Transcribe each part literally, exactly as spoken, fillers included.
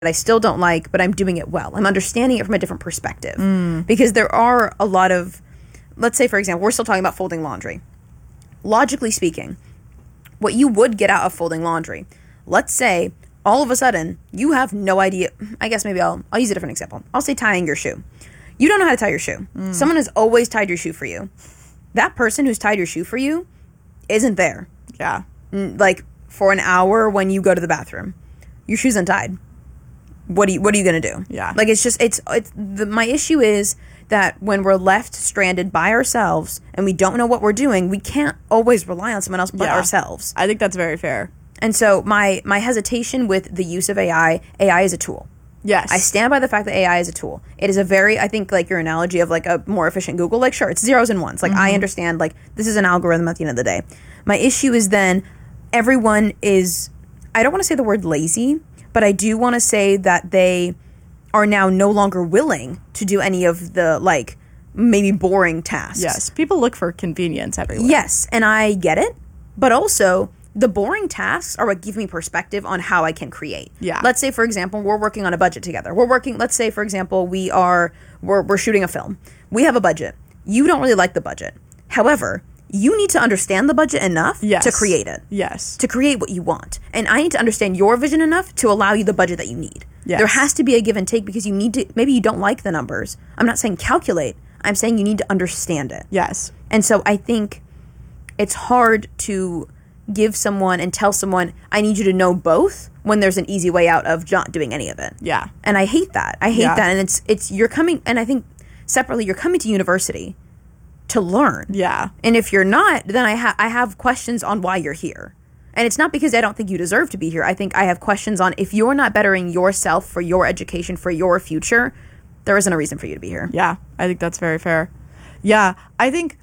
I still don't like, but I'm doing it well. I'm understanding it from a different perspective. Mm. Because there are a lot of, let's say, for example, we're still talking about folding laundry. Logically speaking, what you would get out of folding laundry, let's say, all of a sudden, you have no idea. I guess maybe I'll, I'll use a different example. I'll say tying your shoe. You don't know how to tie your shoe. Mm. Someone has always tied your shoe for you. That person who's tied your shoe for you isn't there. Yeah. Like, for an hour when you go to the bathroom. Your shoe's untied. What are you, what are you going to do? Yeah. Like, it's just, it's, it's the, my issue is that when we're left stranded by ourselves and we don't know what we're doing, we can't always rely on someone else but yeah. ourselves. I think that's very fair. And so my, my hesitation with the use of A I, A I is a tool. Yes. I stand by the fact that A I is a tool. It is a very, I think, like your analogy of like a more efficient Google, like sure, it's zeros and ones. Like mm-hmm. I understand, like this is an algorithm at the end of the day. My issue is then everyone is, I don't want to say the word lazy, but I do want to say that they are now no longer willing to do any of the, like, maybe boring tasks. Yes, people look for convenience everywhere. Yes, and I get it, but also the boring tasks are what give me perspective on how I can create. Yeah. Let's say, for example, we're working on a budget together. We're working, let's say, for example, we are, we're, we're shooting a film. We have a budget. You don't really like the budget. However, you need to understand the budget enough yes. to create it. Yes. To create what you want. And I need to understand your vision enough to allow you the budget that you need. Yes. There has to be a give and take because you need to, maybe you don't like the numbers. I'm not saying calculate. I'm saying you need to understand it. Yes. And so I think it's hard to give someone and tell someone, I need you to know both when there's an easy way out of not doing any of it. Yeah. And I hate that. I hate yeah. that. And it's, it's, you're coming, and I think separately, you're coming to university to learn. Yeah. And if you're not, then I have I have questions on why you're here. And it's not because I don't think you deserve to be here. I think I have questions on if you're not bettering yourself for your education, for your future, there isn't a reason for you to be here. Yeah, I think that's very fair. Yeah, I think,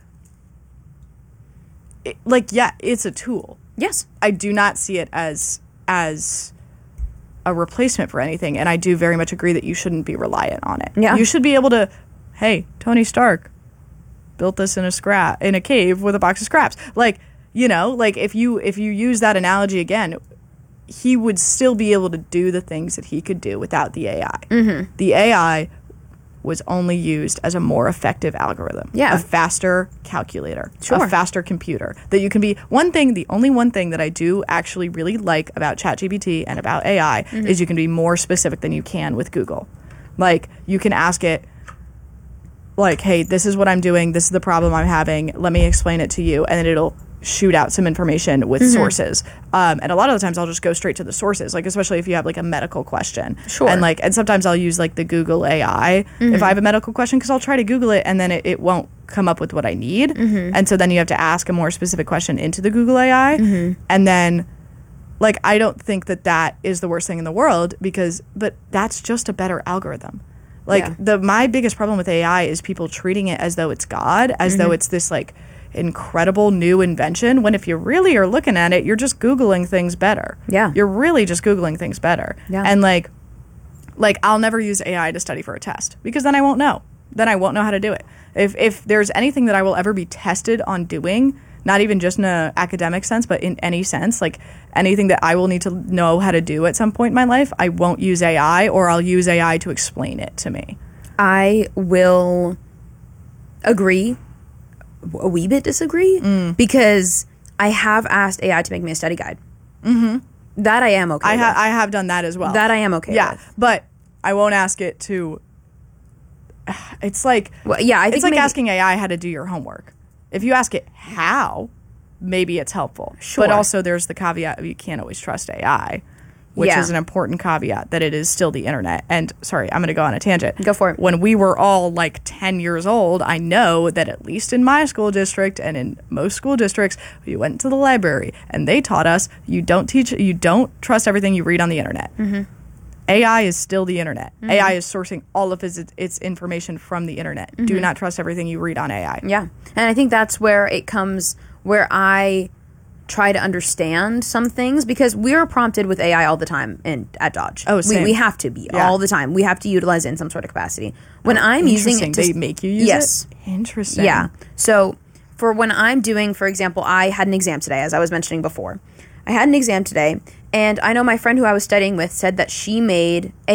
it, like, yeah, it's a tool. Yes. I do not see it as as a replacement for anything. And I do very much agree that you shouldn't be reliant on it. Yeah. You should be able to, hey, Tony Stark built this in a scrap in a cave with a box of scraps. Like, you know, like if you if you use that analogy again, he would still be able to do the things that he could do without the A I. Mm-hmm. The A I was only used as a more effective algorithm. Yeah. A faster calculator. Sure. A faster computer. That you can be one thing, the only one thing that I do actually really like about ChatGPT and about A I mm-hmm. is you can be more specific than you can with Google. Like you can ask it, like, hey, this is what I'm doing, this is the problem I'm having, let me explain it to you, and then it'll shoot out some information with mm-hmm. sources. Um, and a lot of the times I'll just go straight to the sources, like especially if you have like a medical question. Sure. And like, and sometimes I'll use like the Google A I mm-hmm. if I have a medical question, because I'll try to Google it and then it, it won't come up with what I need. Mm-hmm. And so then you have to ask a more specific question into the Google A I. Mm-hmm. And then like, I don't think that that is the worst thing in the world because, but that's just a better algorithm. Like yeah. the my biggest problem with A I is people treating it as though it's God, as mm-hmm. though it's this like incredible new invention, when if you really are looking at it, you're just Googling things better. Yeah. You're really just Googling things better. Yeah. And like, like I'll never use A I to study for a test because then I won't know. Then I won't know how to do it. If if there's anything that I will ever be tested on doing, not even just in an academic sense, but in any sense, like anything that I will need to know how to do at some point in my life, I won't use A I, or I'll use A I to explain it to me. I will agree, a wee bit disagree, mm. because I have asked A I to make me a study guide. Mm-hmm. That I am okay I ha- with. I have done that as well. That I am okay yeah, with. Yeah, but I won't ask it to... It's like... Well, yeah, I think it's like maybe, asking A I how to do your homework. If you ask it how, maybe it's helpful. Sure. But also there's the caveat of you can't always trust A I, which yeah. is an important caveat, that it is still the internet. And sorry, I'm going to go on a tangent. Go for it. When we were all like ten years old, I know that at least in my school district and in most school districts, we went to the library and they taught us you don't teach, you don't trust everything you read on the internet. Mm-hmm. A I is still the internet. Mm-hmm. A I is sourcing all of its, its information from the internet. Mm-hmm. Do not trust everything you read on A I. Yeah. And I think that's where it comes, where I try to understand some things, because we are prompted with A I all the time in at Dodge. Oh, same. We, we have to be yeah. all the time. We have to utilize it in some sort of capacity. When oh, I'm using it to... They make you use yes. it? Yes. Interesting. Yeah. So for when I'm doing, for example, I had an exam today, as I was mentioning before. I had an exam today, and I know my friend who I was studying with said that she made a